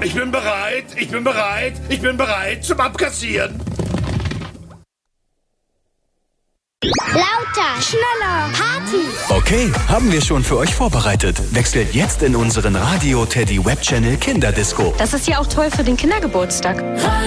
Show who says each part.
Speaker 1: Ich bin bereit zum Abkassieren.
Speaker 2: Lauter, schneller, Party.
Speaker 3: Okay, haben wir schon für euch vorbereitet. Wechselt jetzt in unseren Radio Teddy Web Channel Kinderdisco.
Speaker 4: Das ist ja auch toll für den Kindergeburtstag.